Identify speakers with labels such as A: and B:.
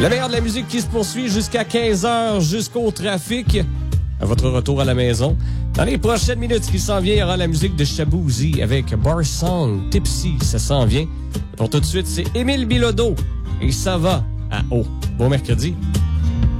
A: Le meilleur de la musique qui se poursuit jusqu'à 15h, jusqu'au trafic. À votre retour à la maison. Dans les prochaines minutes, ce qui s'en vient, il y aura la musique de Shaboozey avec Bar Song, Tipsy, ça s'en vient. Pour tout de suite, c'est Émile Bilodeau et ça va à eau. Bon mercredi.